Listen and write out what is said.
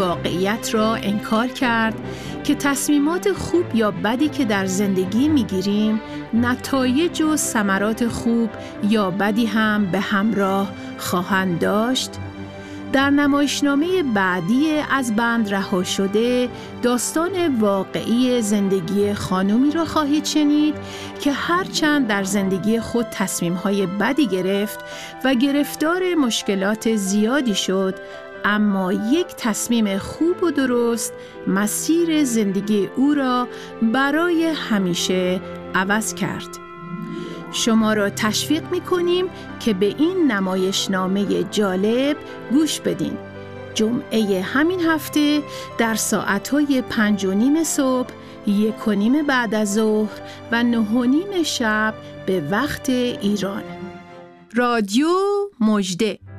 واقعیت را انکار کرد که تصمیمات خوب یا بدی که در زندگی میگیریم نتایج و ثمرات خوب یا بدی هم به همراه خواهند داشت. در نمایشنامه بعدی از بند رها شده داستان واقعی زندگی خانومی را خواهید شنید که هرچند در زندگی خود تصمیم‌های بدی گرفت و گرفتار مشکلات زیادی شد، اما یک تصمیم خوب و درست مسیر زندگی او را برای همیشه عوض کرد. شما را تشویق می‌کنیم که به این نمایشنامه جالب گوش بدین. جمعه همین هفته در ساعت‌های 5:30 صبح، 1:30 بعد از ظهر و 9:30 شب به وقت ایران. رادیو مژده.